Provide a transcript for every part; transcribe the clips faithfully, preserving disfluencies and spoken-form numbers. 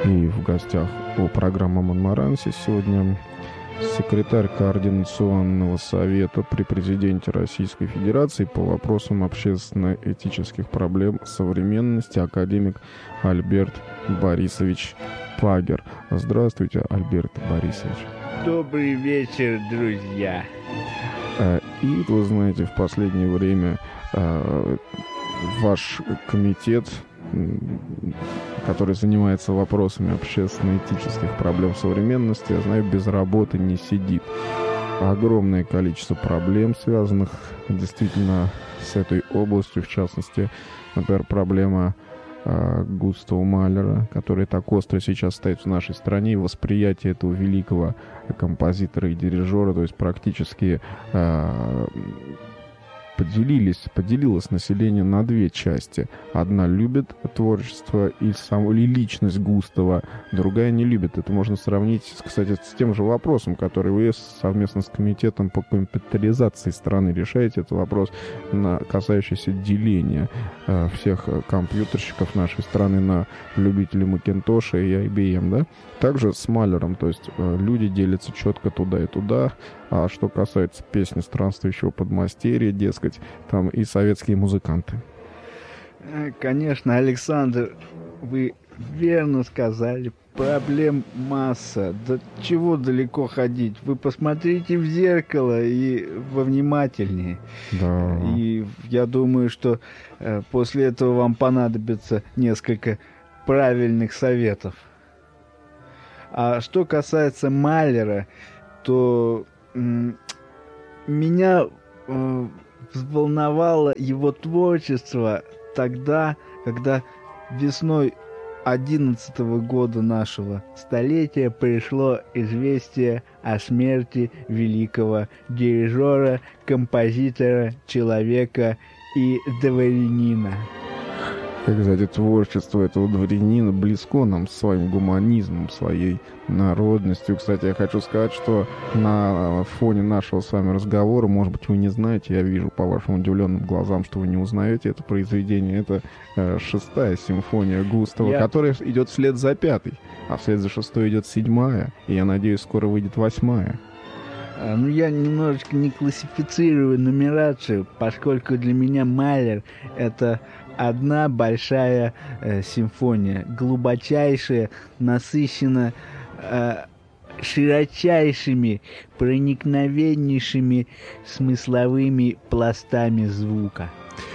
И в гостях у программы «Монмаранси» сегодня секретарь Координационного совета при президенте Российской Федерации по вопросам общественно-этических проблем современности академик Альберт Борисович Пагер. Здравствуйте, Альберт Борисович. Добрый вечер, друзья. И, вы знаете, в последнее время ваш комитет, который занимается вопросами общественно-этических проблем современности, я знаю, без работы не сидит. Огромное количество проблем, связанных действительно с этой областью, в частности, например, проблема э, Густава Малера, которая так остро сейчас стоит в нашей стране, и восприятие этого великого композитора и дирижера, то есть практически э, Поделились, поделилось население на две части. Одна любит творчество и, сам, и личность Густава, другая не любит. Это можно сравнить, кстати, с тем же вопросом, который вы совместно с комитетом по компьютеризации страны решаете. Это вопрос, на, касающийся деления э, всех компьютерщиков нашей страны на любителей Макинтоша и ай би эм, да? Также с Малером, то есть э, люди делятся четко туда и туда. А что касается песни странствующего подмастерья, дескать, там и советские музыканты. Конечно, Александр, вы верно сказали. Проблем масса. Да чего далеко ходить? Вы посмотрите в зеркало и повнимательнее. Да. И я думаю, что э, после этого вам понадобится несколько правильных советов. А что касается Малера, то меня э, взволновало его творчество тогда, когда весной одиннадцатого года нашего столетия пришло известие о смерти великого дирижера, композитора, человека и дворянина. Кстати, творчество этого дворянина близко нам своим гуманизмом, своей народностью. Кстати, я хочу сказать, что на фоне нашего с вами разговора, может быть, вы не знаете, я вижу по вашим удивленным глазам, что вы не узнаете это произведение. Это э, шестая симфония Густава, я... которая идет вслед за пятой, а вслед за шестой идет седьмая, и я надеюсь, скоро выйдет восьмая. Ну, я немножечко не классифицирую нумерацию, поскольку для меня Малер — это одна большая э, симфония, глубочайшая, насыщена э, широчайшими, проникновеннейшими смысловыми пластами звука.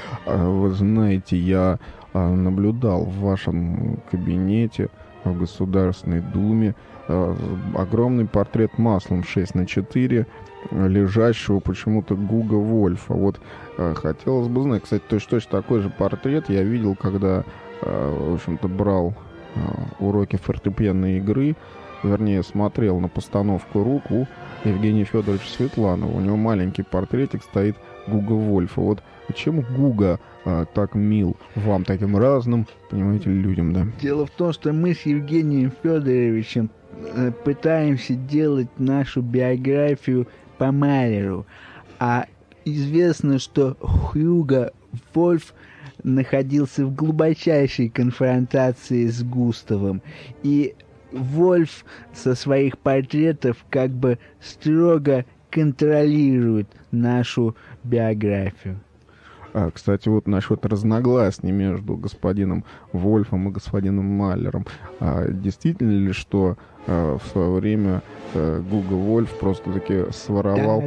Вы знаете, я наблюдал в вашем кабинете в Государственной Думе огромный портрет маслом шесть на четыре лежащего почему-то Гуга Вольфа. Вот э, хотелось бы знать, кстати, точно такой же портрет я видел, когда, э, в общем-то, брал э, уроки фортепианной игры, вернее, смотрел на постановку рук у Евгения Федоровича Светланова. У него маленький портретик стоит Гуга Вольфа. Вот почему Гуга э, так мил вам, таким разным, понимаете, людям, да? Дело в том, что мы с Евгением Федоровичем э, пытаемся делать нашу биографию по Малеру, а известно, что Хьюго Вольф находился в глубочайшей конфронтации с Густавом, и Вольф со своих портретов как бы строго контролирует нашу биографию. А, кстати, вот насчет разногласий между господином Вольфом и господином Малером. А, действительно ли, что а, в свое время а, Гуга Вольф просто-таки своровал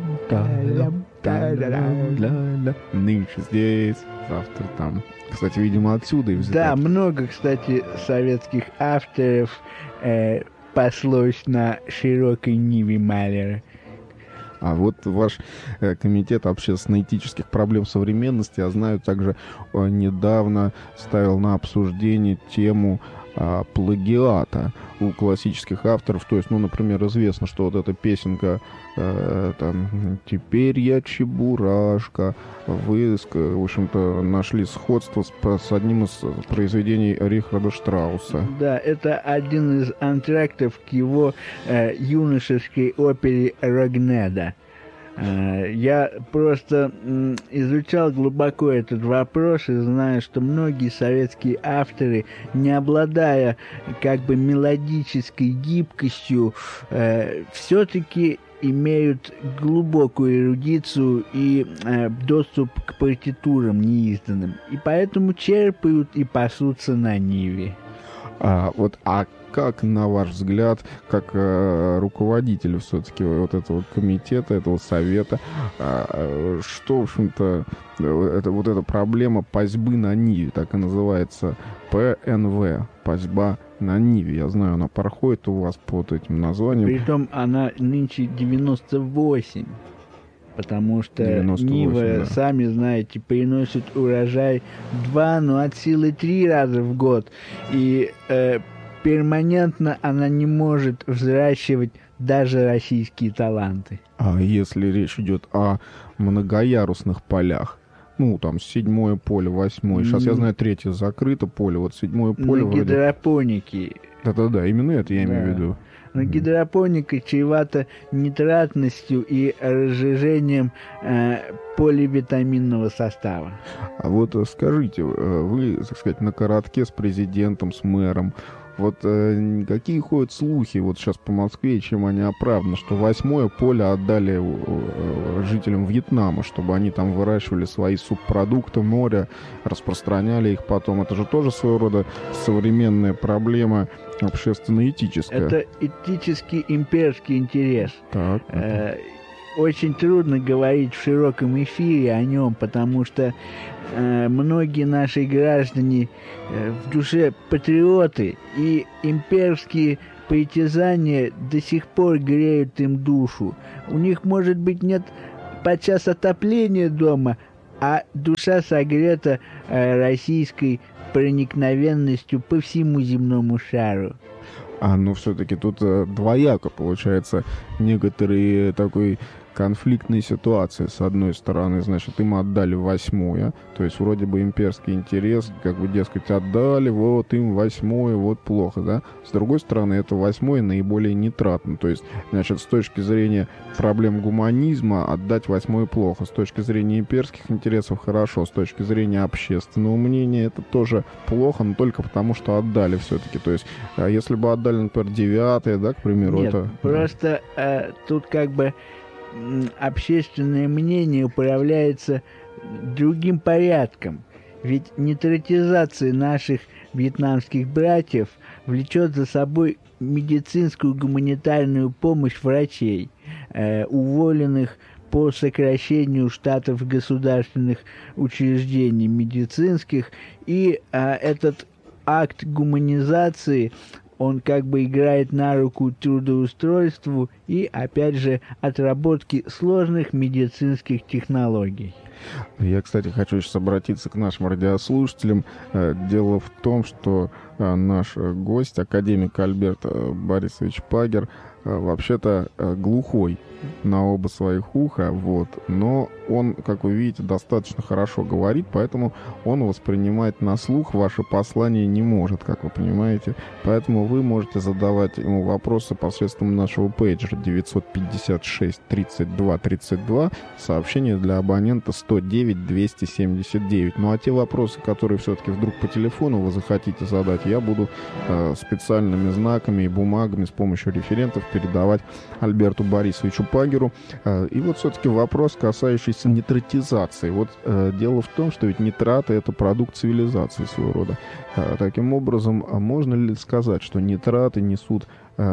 нынче здесь, завтра там. Кстати, видимо, отсюда и взято. Да, много, кстати, советских авторов э, паслось на широкой ниве Малера. А вот ваш э, комитет общественно-этических проблем современности, я знаю, также э, недавно ставил на обсуждение тему э, плагиата у классических авторов. То есть, ну, например, известно, что вот эта песенка э, там, «Теперь я Чебурашка», вы, в общем-то, нашли сходство с, с одним из произведений Рихарда Штрауса. Да, это один из антрактов к его э, юношеской опере «Рогнеда». Я просто изучал глубоко этот вопрос и знаю, что многие советские авторы, не обладая как бы мелодической гибкостью, все-таки имеют глубокую эрудицию и э, доступ к партитурам неизданным, и поэтому черпают и пасутся на ниве. А вот, а как, на ваш взгляд, как э, руководитель все-таки вот этого комитета, этого совета, э, что, в общем-то, это, вот эта проблема пасьбы на ниве, так и называется, Пэ Эн Вэ, пасьба на ниве. Я знаю, она проходит у вас под этим названием. Притом она нынче девяносто восемь. Потому что нива, да, сами знаете, приносит урожай два, ну от силы три раза в год. И э, перманентно она не может взращивать даже российские таланты. А если речь идет о многоярусных полях? Ну, там, седьмое поле, восьмое. Сейчас, mm. я знаю, третье закрыто поле. Вот седьмое поле на вроде... гидропонике. Да-да-да, именно это я да. имею в виду. Но гидропоника чревата нитратностью и разжижением э, поливитаминного состава. А вот скажите, вы, так сказать, на коротке с президентом, с мэром, вот э, какие ходят слухи вот сейчас по Москве, и чем они оправданы, что восьмое поле отдали э, жителям Вьетнама, чтобы они там выращивали свои субпродукты моря, распространяли их потом. Это же тоже своего рода современная проблема общественно-этическая. Это этический имперский интерес. Так, э, очень трудно говорить в широком эфире о нем, потому что э, многие наши граждане э, в душе патриоты, и имперские притязания до сих пор греют им душу. У них, может быть, нет подчас отопления дома, а душа согрета э, российской проникновенностью по всему земному шару. А, ну все-таки тут э, двояко получается некоторые такой конфликтные ситуации. С одной стороны, значит, им отдали восьмое, то есть вроде бы имперский интерес, как бы, дескать, отдали, вот им восьмое, вот плохо, да. С другой стороны, это восьмое наиболее нитратно, то есть, значит, с точки зрения проблем гуманизма отдать восьмое плохо, с точки зрения имперских интересов хорошо, с точки зрения общественного мнения это тоже плохо, но только потому, что отдали все-таки. То есть, если бы отдали, например, девятое, да, к примеру, Нет, это... просто э, тут как бы общественное мнение управляется другим порядком. Ведь нитратизация наших вьетнамских братьев влечет за собой медицинскую гуманитарную помощь врачей, э, уволенных по сокращению штатов государственных учреждений медицинских. И э, этот акт гуманизации, он как бы играет на руку трудоустройству и, опять же, отработке сложных медицинских технологий. Я, кстати, хочу сейчас обратиться к нашим радиослушателям. Дело в том, что наш гость, академик Альберт Борисович Пагер, вообще-то глухой на оба своих уха, вот, но он, как вы видите, достаточно хорошо говорит, поэтому он воспринимать на слух ваше послание не может, как вы понимаете, поэтому вы можете задавать ему вопросы посредством нашего пейджера девятьсот пятьдесят шесть тридцать два тридцать два, сообщение для абонента сто девять двести семьдесят девять. Ну а те вопросы, которые все-таки вдруг по телефону вы захотите задать, я буду э, специальными знаками и бумагами с помощью референтов передавать Альберту Борисовичу Пагеру. Э, и вот все-таки вопрос, касающийся нитратизации. Вот э, дело в том, что ведь нитраты — это продукт цивилизации своего рода. Э, таким образом, можно ли сказать, что нитраты несут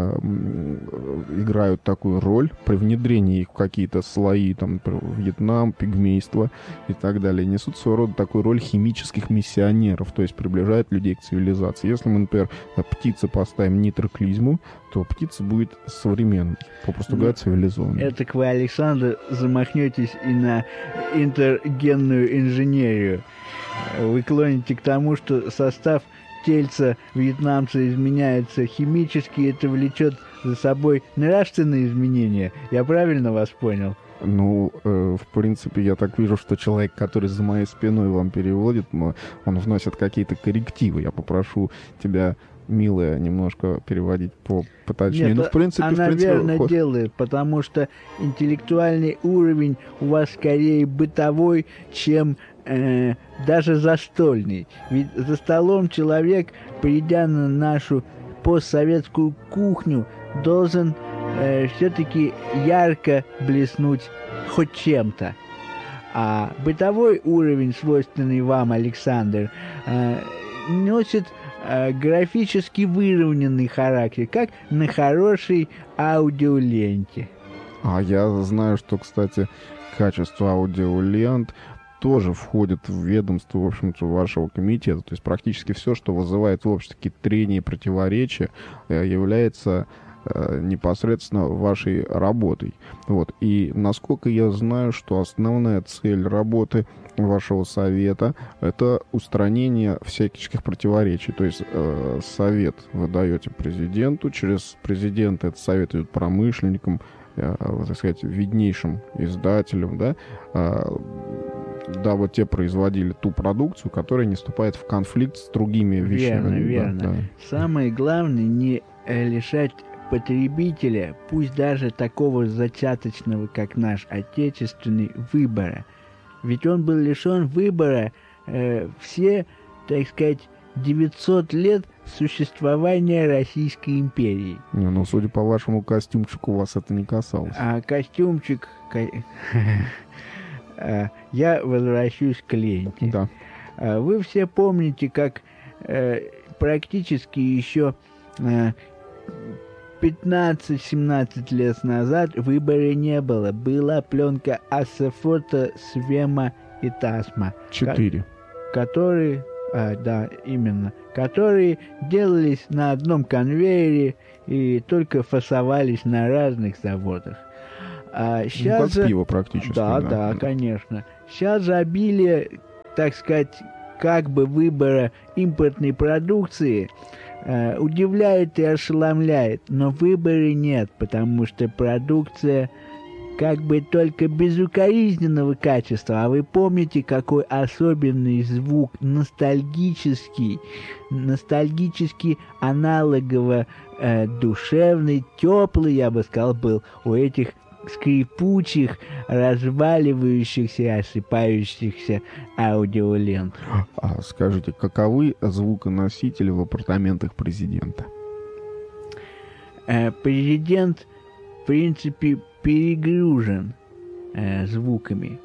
играют такую роль при внедрении их в какие-то слои, там, например, Вьетнам, пигмейство и так далее, несут своего рода такую роль химических миссионеров, то есть приближают людей к цивилизации. Если мы, например, птице поставим нитроклизму, то птица будет современной, попросту говоря, цивилизованной. Это вы, Александр, замахнетесь и на интергенную инженерию. Вы клоните к тому, что состав тельца вьетнамца изменяется химически, это влечет за собой нравственные изменения. Я правильно вас понял? Ну, э, в принципе, я так вижу, что человек, который за моей спиной вам переводит, он вносит какие-то коррективы. Я попрошу тебя, милая, немножко переводить по поточнее. Нет, ну, в принципе, она в принципе, верно ход... делает, потому что интеллектуальный уровень у вас скорее бытовой, чем э, даже застольный. Ведь за столом человек, придя на нашу постсоветскую кухню, должен э, все-таки ярко блеснуть хоть чем-то. А бытовой уровень, свойственный вам, Александр, э, носит э, графически выровненный характер, как на хорошей аудиоленте. А я знаю, что, кстати, качество аудиолент тоже входит в ведомство, в общем-то, вашего комитета. То есть практически все, что вызывает в обществе какие-то трения и противоречия, является э, непосредственно вашей работой. Вот. И насколько я знаю, что основная цель работы вашего совета — это устранение всяких противоречий. То есть э, совет вы даете президенту, через президента этот совет идет промышленникам, э, так сказать, виднейшим издателям, да, э, дабы те производили ту продукцию, которая не вступает в конфликт с другими вещами. Верно, верно. Да, да. Самое главное — не лишать потребителя, пусть даже такого зачаточного, как наш отечественный, выбора. Ведь он был лишен выбора э, все, так сказать, девятьсот лет существования Российской империи. Не, ну, судя по вашему костюмчику, вас это не касалось. А костюмчик... Я возвращусь к ленте. Да. Вы все помните, как э, практически еще э, пятнадцать-семнадцать лет назад выбора не было. Была пленка Асафота, Свема и Тасма. Четыре. Которые, а, да, именно, которые делались на одном конвейере и только фасовались на разных заводах. А сейчас Под же... пиво практически. Да, да, да, конечно. Сейчас же обилие, так сказать, как бы выбора импортной продукции э, удивляет и ошеломляет, но выбора нет, потому что продукция как бы только безукоризненного качества. А вы помните, какой особенный звук, ностальгический, ностальгически аналогово э, душевный, теплый, я бы сказал, был у этих скрипучих, разваливающихся и осыпающихся аудиолент. А скажите, каковы звуконосители в апартаментах президента? Э, президент, в принципе, перегружен э, звуками,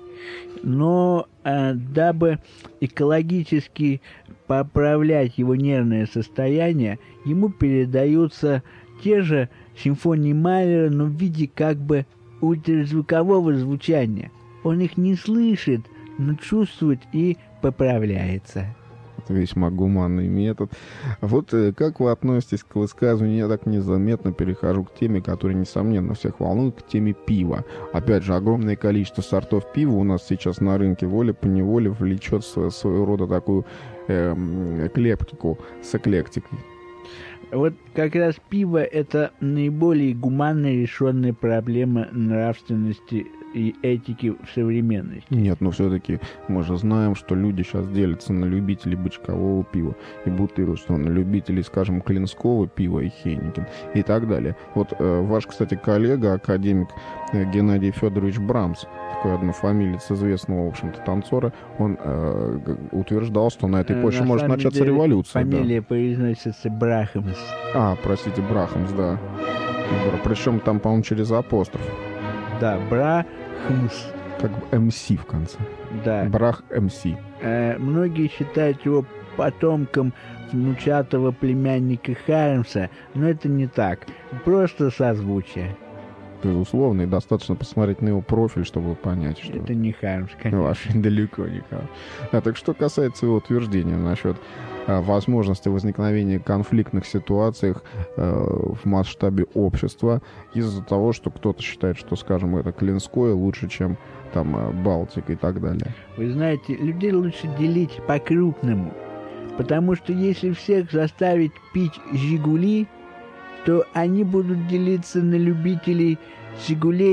но э, дабы экологически поправлять его нервное состояние, ему передаются те же симфонии Малера, но в виде как бы ультразвукового звучания. Он их не слышит, но чувствует и поправляется. Это весьма гуманный метод. Вот э, как вы относитесь к высказыванию? Я так незаметно перехожу к теме, которая, несомненно, всех волнует, к теме пива. Опять же, огромное количество сортов пива у нас сейчас на рынке волей-поневоле влечет своего, своего рода такую э, эклектику с эклектикой. Вот как раз пиво — это наиболее гуманно решенная проблема нравственности и этики в современности. Нет, но все-таки мы же знаем, что люди сейчас делятся на любителей бочкового пива и бутылок, что на любителей, скажем, клинского пива и Хейникен и так далее. Вот э, ваш, кстати, коллега, академик э, Геннадий Федорович Брамс, такой однофамилец известного, в общем-то, танцора, он э, утверждал, что на этой почве на может начаться деле, революция. Фамилия да. произносится Брахамс. А, простите, Брахамс, да. Причем там, по-моему, через апостроф. Да, Брахамс. Как бы эм си в конце. Да. Брах эм си. Э, многие считают его потомком внучатого племянника Хармса, но это не так. Просто созвучие. Безусловно, и достаточно посмотреть на его профиль, чтобы понять, что... Это не Хармс, конечно. Вообще далеко не Хармс. А, так что касается его утверждения насчет а, возможности возникновения конфликтных ситуаций а, в масштабе общества из-за того, что кто-то считает, что, скажем, это Клинское лучше, чем там а, Балтика и так далее. Вы знаете, людей лучше делить по-крупному, потому что если всех заставить пить «Жигули», то они будут делиться на любителей «Жигулей»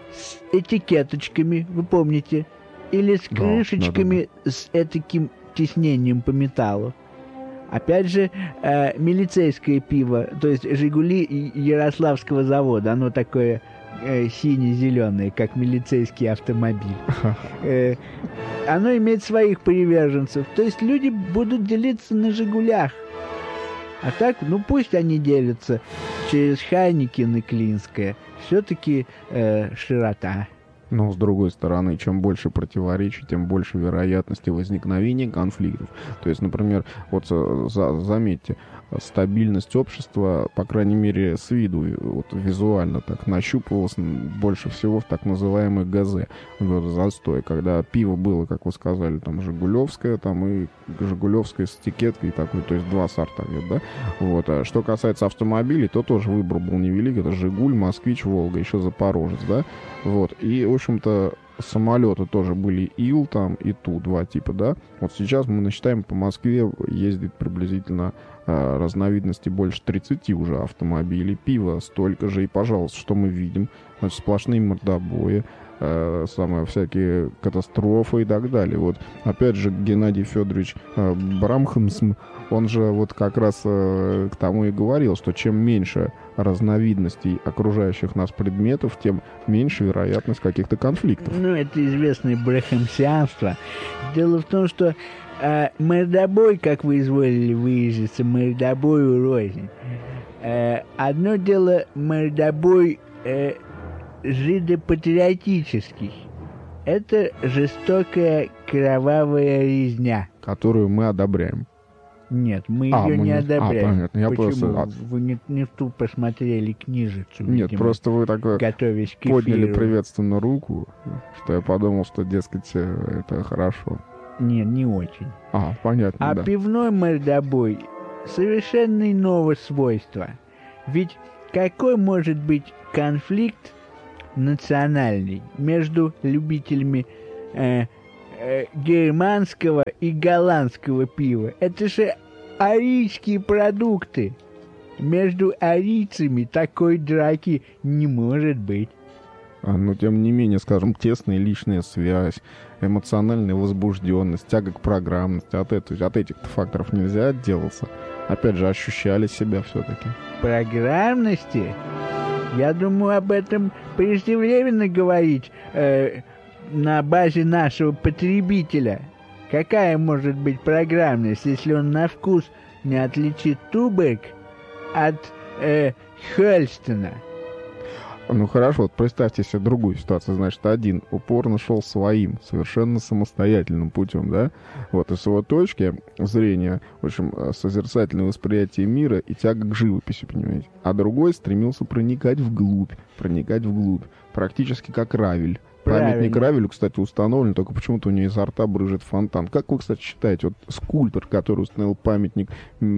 с этикеточками, вы помните? Или с крышечками, да, да, да. с этаким тиснением по металлу. Опять же, э, милицейское пиво, то есть «Жигули» Ярославского завода, оно такое э, сине-зеленое, как милицейский автомобиль. Э, оно имеет своих приверженцев. То есть люди будут делиться на «Жигулях». А так, ну пусть они делятся через Хайникин и Клинское. Все-таки э, широта. Но, с другой стороны, чем больше противоречий, тем больше вероятности возникновения конфликтов. То есть, например, вот за, заметьте, стабильность общества, по крайней мере, с виду, вот, визуально так нащупывалась больше всего в так называемой ГЗ, в застой, когда пиво было, как вы сказали, там, жигулевское, там, и жигулевское с этикеткой такой, то есть два сорта, да? Вот. А что касается автомобилей, то тоже выбор был невелик, это «Жигуль», «Москвич», «Волга», еще «Запорожец», да? Вот. И, в общем-то, самолеты тоже были Ил там и Ту, два типа, да. Вот сейчас мы насчитаем, по Москве ездит приблизительно э, разновидностей больше тридцати уже автомобилей, пива столько же, и, пожалуйста, что мы видим? Значит, сплошные мордобои, э, самые всякие катастрофы и так далее. Вот, опять же, Геннадий Федорович э, Брамхамсм, он же вот как раз э, к тому и говорил, что чем меньше разновидностей окружающих нас предметов, тем меньше вероятность каких-то конфликтов. Ну, это известное брахамсианство. Дело в том, что э, мордобой, как вы изволили выразиться, мордобой рознь. Э, одно дело мордобой э, жидопатриотический. Это жестокая кровавая резня. Которую мы одобряем. Нет, мы а, ее мы не одобряем. А, понятно. Я Почему? просто... Вы не, не в ту посмотрели книжицу, Нет, видимо, просто вы такое готовясь к подняли эфиру. Приветственно руку, что я подумал, что, дескать, это хорошо. Нет, не очень. А, понятно, А да. пивной мордобой совершенно иного свойства. Ведь какой может быть конфликт национальный между любителями э, германского и голландского пива? Это же арийские продукты. Между арийцами такой драки не может быть. А, но, тем не менее, скажем, тесная личная связь, эмоциональная возбужденность, тяга к программности. От, этих, от этих факторов нельзя отделаться. Опять же, ощущали себя все-таки. Программности? Я думаю, об этом преждевременно говорить э, на базе нашего потребителя. Какая может быть программность, если он на вкус не отличит Туберг от э, Хольстена? Ну хорошо, вот представьте себе другую ситуацию. Значит, один упорно шел своим, совершенно самостоятельным путем, да? Вот, и с его точки зрения, в общем, созерцательное восприятие мира и тяга к живописи, понимаете? А другой стремился проникать вглубь, проникать вглубь, практически как Равель. Памятник Равелю, кстати, установлен, только почему-то у него изо рта брызжет фонтан. Как вы, кстати, считаете, вот скульптор, который установил памятник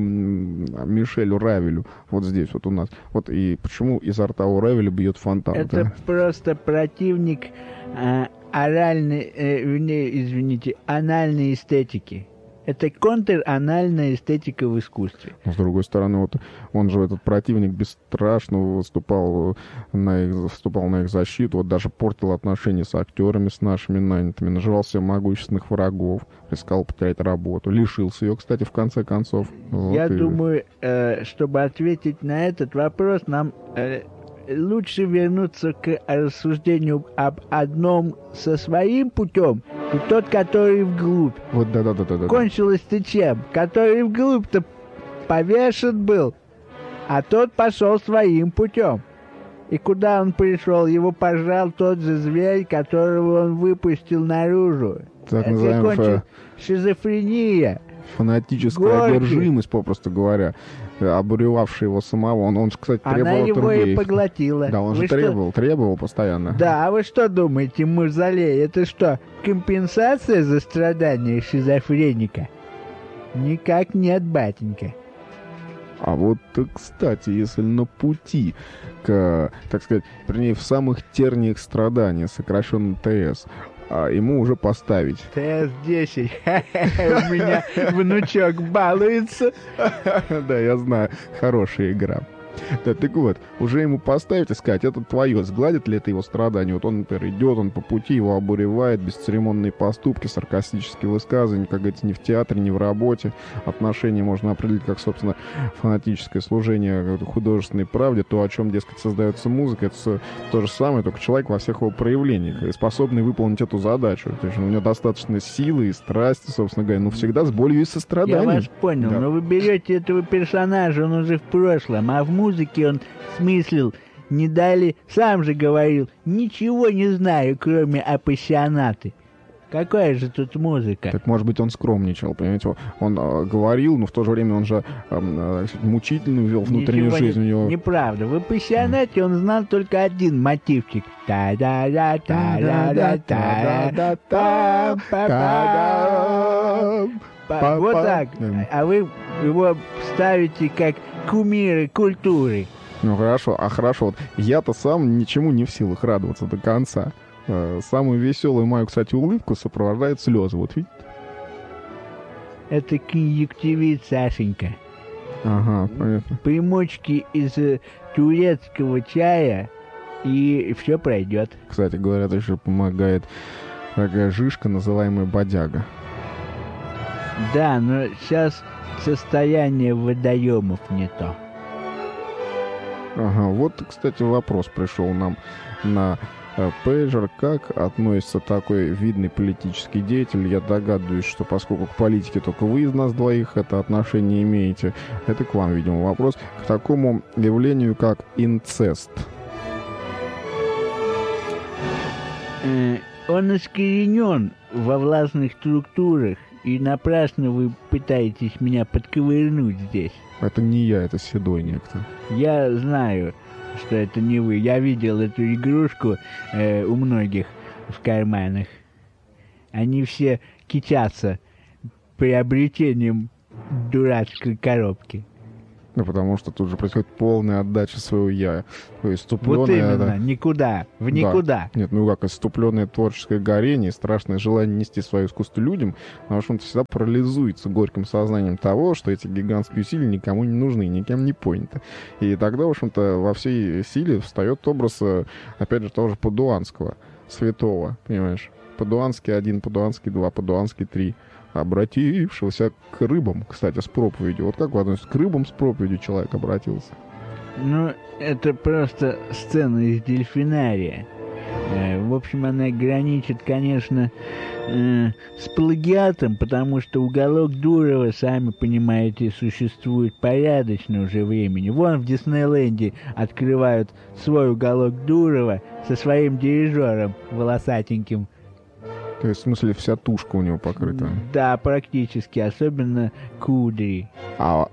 Мишелю Равелю, вот здесь вот у нас, вот и почему изо рта у Равеля бьет фонтан? Это да? просто противник э, оральной, э, извините, анальной эстетики. Это контр-анальная эстетика в искусстве. Но, с другой стороны, вот он же, этот противник, бесстрашно выступал на их, выступал на их защиту, вот даже портил отношения с актерами, с нашими нанятыми, наживал себе могущественных врагов, рискал потерять работу, лишился ее, кстати, в конце концов. Вот. Я и... думаю, э, чтобы ответить на этот вопрос, нам э, лучше вернуться к рассуждению об одном со своим путем и тот, который вглубь. Вот, да-да-да-да. Кончилось-то чем? Который вглубь-то повешен был, а тот пошел своим путем. И куда он пришел? Его пожрал тот же зверь, которого он выпустил наружу. Так Это называемая кончилась шизофрения. Фанатическая Горький. одержимость, попросту говоря, обуревавшая его самого. Он, он же, кстати, требовал Она от его других. и поглотила. Да, он Вы же что? требовал, требовал постоянно. Да, а вы что думаете, мавзолей, это что, компенсация за страдания шизофреника? Никак нет, батенька. А вот, кстати, если на пути к, так сказать, вернее, в самых терниях страдания, сокращенно ТС, а ему уже поставить. Тэ эс десять. У меня внучок балуется. Да, я знаю, хорошая игра. Да, так вот, уже ему поставить и сказать, это твое, сгладит ли это его страдания? Вот он, например, идет, он по пути, его обуревает, бесцеремонные поступки, саркастические высказывания, как говорится, ни в театре, ни в работе. Отношения можно определить как, собственно, фанатическое служение художественной правде, то, о чем, дескать, создается музыка, это то же самое, только человек во всех его проявлениях, и способный выполнить эту задачу. То есть у него достаточно силы и страсти, собственно говоря, но всегда с болью и состраданием. Я вас понял, Да. но вы берете этого персонажа, он уже в прошлом, а в музыке он смыслил, не дали, сам же говорил, ничего не знаю, кроме апассионаты. Какая же тут музыка? Так, может быть, он скромничал, понимаете? Он э, говорил, но в то же время он же э, э, мучительную вел внутреннюю Ничего жизнь. не- У него... Неправда. В апассионате он знал только один мотивчик. Та-да-да, та-да-да, та-да, пам-пам-пам. Па- Вот так. А вы его ставите как кумиры культуры. Ну хорошо, а хорошо, вот я-то сам ничему не в силах радоваться до конца. Э, Самую веселую мою, кстати, улыбку сопровождает слезы. Вот видите? Это конъюнктивит, Сашенька. Ага, понятно. Примочки из э, турецкого чая, и все пройдет. Кстати, говорят, еще помогает такая жишка, называемая бодяга. Да, но сейчас состояние водоемов не то. Ага, вот, кстати, вопрос пришел нам на э, пейджер. Как относится такой видный политический деятель? Я догадываюсь, что поскольку к политике только вы из нас двоих это отношение имеете, это к вам, видимо, вопрос. К такому явлению, как инцест. Э, Он искоренен во властных структурах, и напрасно вы пытаетесь меня подковырнуть здесь. Это не я, это седой некто. Я знаю, что это не вы. Я видел эту игрушку э, у многих в карманах. Они все кичатся приобретением дурацкой коробки. Ну, потому что тут же происходит полная отдача своего я. То есть Вот ступленное... именно, никуда, в никуда. Нет, ну как, иступленное творческое горение, страшное желание нести свое искусство людям, оно, в общем-то, всегда парализуется горьким сознанием того, что эти гигантские усилия никому не нужны, никем не поняты. И тогда, в общем-то, во всей силе встает образ, э, опять же, того же Падуанского, святого, понимаешь? Падуанский один, Падуанский два, Падуанский три. Обратившегося к рыбам, кстати, с проповедью. Вот как вы относитесь к рыбам с проповедью человек обратился? Ну, это просто сцена из дельфинария. Э, В общем, она граничит, конечно, э, с плагиатом, потому что уголок Дурова, сами понимаете, существует порядочно уже времени. Вон в Диснейленде открывают свой уголок Дурова со своим дирижером волосатеньким. То есть, в смысле, вся тушка у него покрыта? Да, практически, особенно кудри. А...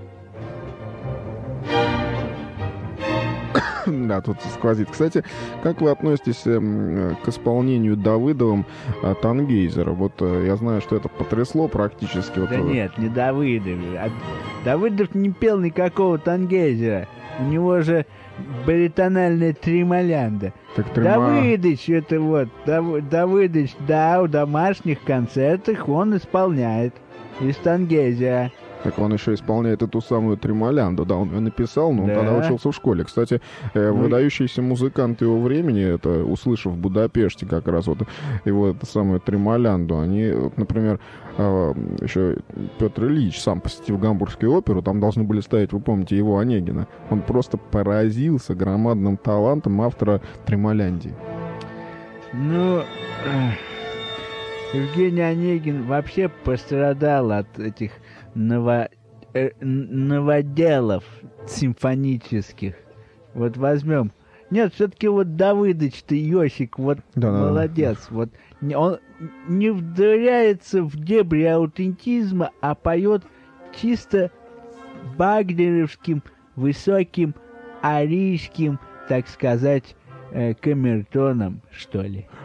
Да, тут сквозит. Кстати, как вы относитесь эм, к исполнению Давыдовым э, Тангейзера? Вот э, я знаю, что это потрясло практически. Вот, Да э, нет, не Давыдов. А Давыдов не пел никакого Тангейзера. У него же баритональная тремолянда. Так трема- Давыдыч, это вот, Дав- Давыдыч, да, в домашних концертах он исполняет из Тангейзера. Так он еще исполняет эту самую тремолянду. Да, он ее написал, но он Да. тогда учился в школе. Кстати, э, Ну и- выдающийся музыкант его времени, это услышав в Будапеште как раз вот его эту самую тремолянду, они, вот, например, э, еще Петр Ильич, сам посетив Гамбургскую оперу, там должны были ставить, вы помните, его Онегина. Он просто поразился громадным талантом автора тремоляндии. Ну, эх, Евгений Онегин вообще пострадал от этих ново- э, н- новоделов симфонических. Вот возьмем. Нет, все-таки вот Давыдыч-то, Йосик, вот Да, да, да. молодец. Вот не- он не вдыряется в дебри аутентизма, а поет чисто вагнеровским, высоким, арийским, так сказать, э, камертоном, что ли.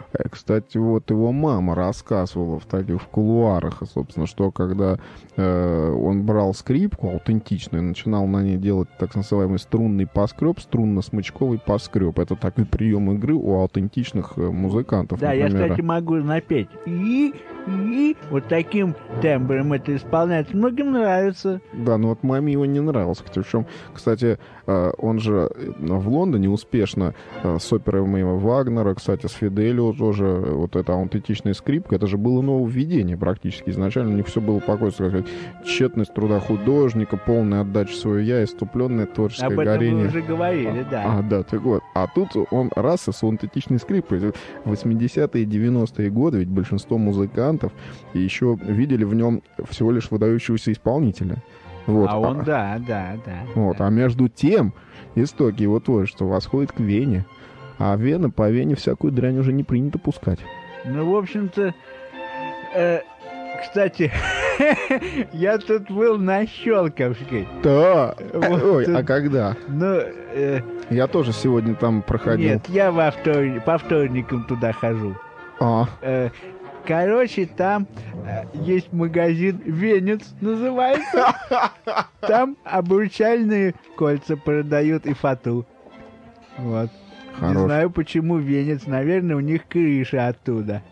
Э, Кстати, вот его мама рассказывала в таких в кулуарах, собственно, что когда э, он брал скрипку аутентичную, начинал на ней делать так называемый струнный поскреб, струнно-смычковый поскреб. Это такой прием игры у аутентичных э, музыкантов. Да, например. я, кстати, могу напеть. И, и, вот таким тембром это исполняется. Многим нравится. Да, но вот маме его не нравился. Причем, кстати, э, он же в Лондоне успешно э, с оперой моего Вагнера, кстати, с Фиделио тоже, вот эта аутентичная скрипка, это же было нововведение практически. Изначально у них все было покой, сказать, тщетность труда художника, полная отдача своего я, иступленное творческое Об этом горение. мы уже говорили, да. А, да, ты год. А тут он раз и с аутентичной скрипкой. восьмидесятые и девяностые годы, ведь большинство музыкантов еще видели в нем всего лишь выдающегося исполнителя. Вот. А он, да, да, да. Вот. да. А между тем, истоки его творчества восходят к Вене. А Вена, по Вене всякую дрянь уже не принято пускать. Ну, в общем-то, э, кстати, я тут был на Щелковской. Да. Вот Ой, тут- а когда? Ну, э, Я тоже сегодня там проходил. нет, я во вторник, по вторникам туда хожу. А, Э, короче, там э, есть магазин «Венец» называется. Там обручальные кольца продают и фату. Вот. Не хорош. знаю, почему «Венец». Наверное, у них крыша оттуда.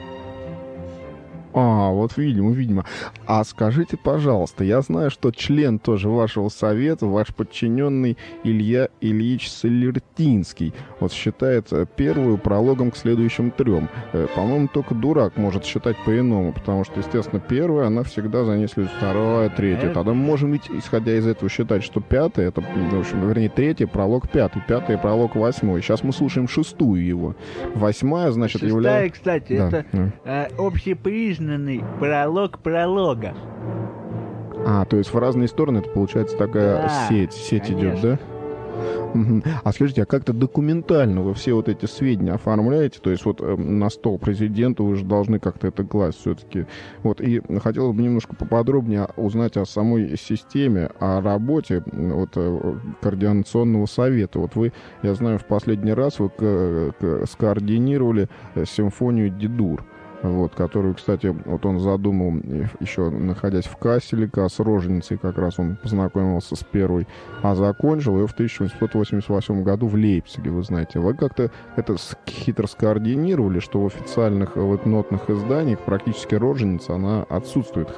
А, вот видимо, видимо. А скажите, пожалуйста, я знаю, что член тоже вашего совета, ваш подчиненный Илья Ильич Солертинский, вот считает э, первую прологом к следующим трем. Э, По-моему, только дурак может считать по-иному, потому что, естественно, первая, она всегда за ней следует вторая, третья. Э. Тогда мы можем ведь, исходя из этого, считать, что пятая, это, в общем, вернее, третья, пролог пятый, пятая, пролог восьмой. Сейчас мы слушаем шестую его. Восьмая, значит, Шестая, является... кстати, Да, это да. э, общепризнанный пролог пролога. А, то есть в разные стороны это получается такая Да, сеть, сеть конечно. идет, да? Мгм. А скажите, а как-то документально вы все вот эти сведения оформляете? То есть вот э, на стол президента вы же должны как-то это класть все-таки. Вот, и хотелось бы немножко поподробнее узнать о самой системе, о работе м, вот, э, координационного совета. Вот вы, я знаю, в последний раз вы к- к- скоординировали э, симфонию Ди-Дур. Вот, которую, кстати, вот он задумал еще находясь в Касселе, с роженицей как раз он познакомился с первой, а закончил ее в тысяча восемьсот восемьдесят восьмом году в Лейпциге, вы знаете. Вы как-то это с- хитро скоординировали, что в официальных вот нотных изданиях практически роженица, она отсутствует.